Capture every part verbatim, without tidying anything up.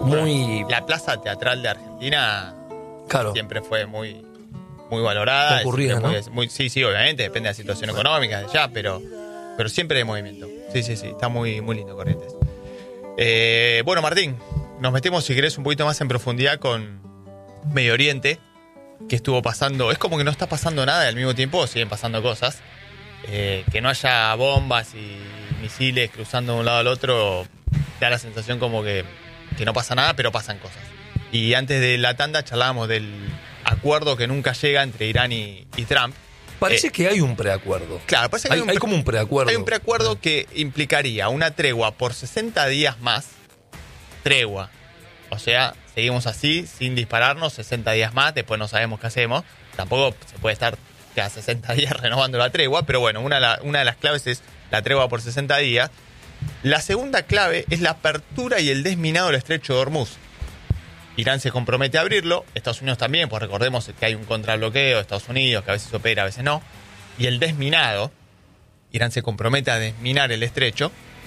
muy... La plaza teatral de Argentina Claro. siempre fue muy, muy valorada. Concurrida, muy, ¿no? muy, sí, sí, obviamente, depende de la situación económica de allá, pero, pero siempre hay movimiento. Sí, sí, sí, está muy, muy lindo Corrientes. Eh, bueno, Martín, nos metemos, si querés, un poquito más en profundidad con Medio Oriente, que estuvo pasando. Es como que no está pasando nada y al mismo tiempo siguen pasando cosas. Eh, que no haya bombas y misiles cruzando de un lado al otro, da la sensación como que, que no pasa nada, pero pasan cosas. Y antes de la tanda charlábamos del acuerdo que nunca llega entre Irán y, y Trump. Parece Eh, que hay un preacuerdo. Claro, parece que hay, hay, un hay pre- como un preacuerdo. Hay un preacuerdo que implicaría una tregua por sesenta días más. Tregua. O sea, seguimos así, sin dispararnos, sesenta días más, después no sabemos qué hacemos. Tampoco se puede estar cada sesenta días renovando la tregua, pero bueno, una de, la- una de las claves es la tregua por sesenta días. La segunda clave es la apertura y el desminado del estrecho de Hormuz. Irán se compromete a abrirlo, Estados Unidos también, pues recordemos que hay un contrabloqueo de Estados Unidos, que a veces opera, a veces no. Y el desminado, Irán se compromete a desminar el estrecho.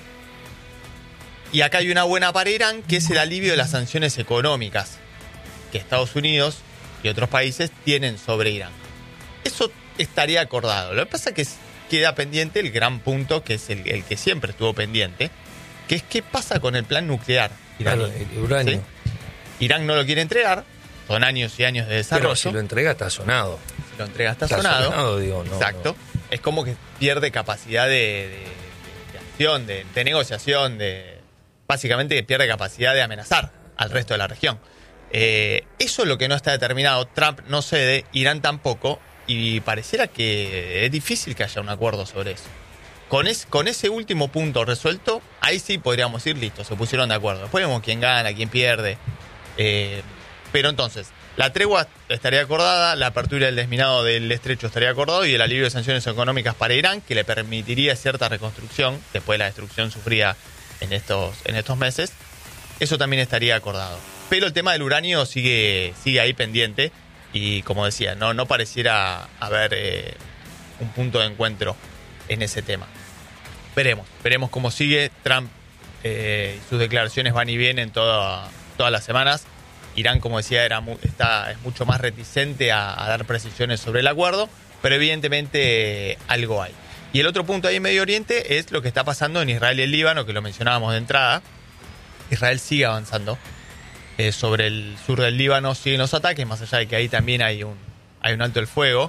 Y acá hay una buena para Irán, que es el alivio de las sanciones económicas que Estados Unidos y otros países tienen sobre Irán. Eso estaría acordado. Lo que pasa es que queda pendiente el gran punto, que es el, el que siempre estuvo pendiente, que es qué pasa con el plan nuclear iraní. Claro, el uranio. ¿Sí? Irán no lo quiere entregar, son años y años de desarrollo. Pero si lo entrega está sonado. Si lo entrega está, Está sonado. sonado, digo, no, Exacto. no. Es como que pierde capacidad de, de, de acción, de, de negociación, de básicamente pierde capacidad de amenazar al resto de la región. Eh, eso es lo que no está determinado. Trump no cede, Irán tampoco, y pareciera que es difícil que haya un acuerdo sobre eso. Con, es, con ese último punto resuelto, ahí sí podríamos ir, listo, se pusieron de acuerdo. Después vemos quién gana, quién pierde. Eh, pero entonces, la tregua estaría acordada, la apertura del desminado del estrecho estaría acordado y el alivio de sanciones económicas para Irán, que le permitiría cierta reconstrucción después de la destrucción sufrida en estos, en estos meses. Eso también estaría acordado. Pero el tema del uranio sigue, sigue ahí pendiente y, como decía, no, no pareciera haber eh, un punto de encuentro en ese tema. Veremos, veremos cómo sigue. Trump eh, y sus declaraciones van y vienen toda, todas las semanas. Irán, como decía, era mu- está, es mucho más reticente a, a dar precisiones sobre el acuerdo, pero evidentemente eh, algo hay. Y el otro punto ahí en Medio Oriente es lo que está pasando en Israel y el Líbano, que lo mencionábamos de entrada. Israel sigue avanzando. Eh, sobre el sur del Líbano siguen los ataques, más allá de que ahí también hay un, hay un alto el fuego.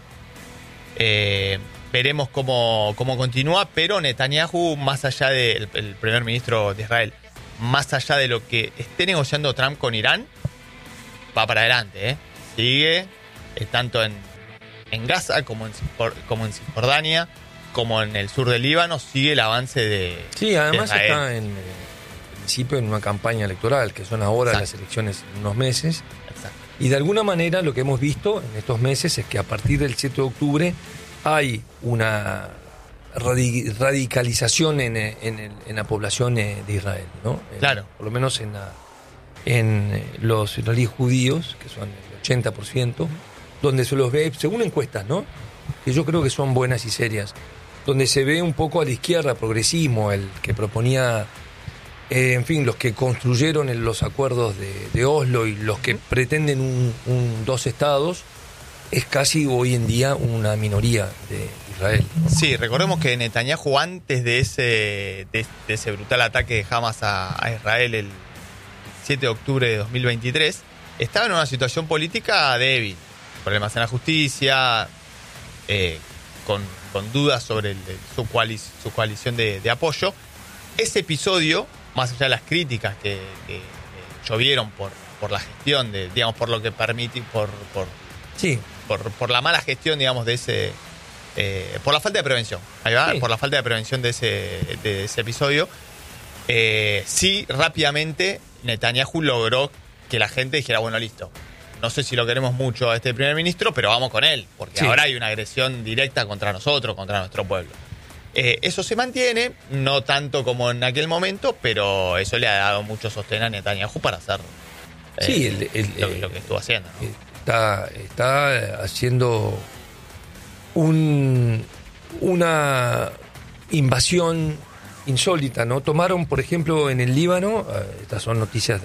Eh, veremos cómo, cómo continúa, pero Netanyahu, más allá del el primer ministro de Israel, más allá de lo que esté negociando Trump con Irán, va para adelante, ¿eh? Sigue, eh, tanto en, en Gaza como en, Cisjor- como en Cisjordania, como en el sur del Líbano, sigue el avance de Sí, además de Israel. está en, en principio en una campaña electoral, que son ahora Exacto. las elecciones en unos meses. Exacto. Y de alguna manera lo que hemos visto en estos meses es que a partir del siete de octubre hay una radi- radicalización en, eh, en, el- en la población eh, de Israel, ¿no? En- Claro. por lo menos en, la- en eh, los israelíes judíos, que son el ochenta por ciento, donde se los ve, según encuestas, ¿no? Que yo creo que son buenas y serias, donde se ve un poco a la izquierda, progresismo, el que proponía... Eh, en fin, los que construyeron en los acuerdos de, de Oslo y los que pretenden un, un dos estados, es casi hoy en día una minoría de Israel. Sí, recordemos que Netanyahu, antes de ese, de, de ese brutal ataque de Hamas a, a Israel el siete de octubre de dos mil veintitrés, estaba en una situación política débil, problemas en la justicia, eh, con, con dudas sobre el- el- su, coalic- su coalición de, de apoyo. Ese episodio, más allá de las críticas que, que- que llovieron por, por la gestión, de, digamos, por lo que permite, por, por, Sí, por, por la mala gestión, digamos, de ese... eh, por la falta de prevención, ahí va, Sí. por la falta de prevención de ese, de ese episodio. Eh, sí, rápidamente Netanyahu logró que la gente dijera, bueno, listo, no sé si lo queremos mucho a este primer ministro, pero vamos con él, porque Sí. ahora hay una agresión directa contra nosotros, contra nuestro pueblo. Eh, eso se mantiene, no tanto como en aquel momento, pero eso le ha dado mucho sostén a Netanyahu para hacer eh, Sí, el- el- lo, eh, lo que estuvo haciendo, ¿no? está, está haciendo un, una invasión insólita, ¿no? Tomaron, por ejemplo, en el Líbano, eh, estas son noticias